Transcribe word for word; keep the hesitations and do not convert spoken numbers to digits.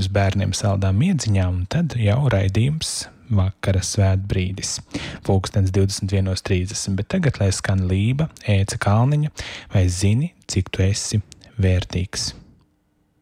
uz bērniem saldām iedziņām, un tad jau raidījums vakara svētbrīdis. Pulkstens divdesmit viens trīsdesmit, bet tagad, lai skan Lība, Ēca Kalniņa, vai zini, cik tu esi vērtīgs?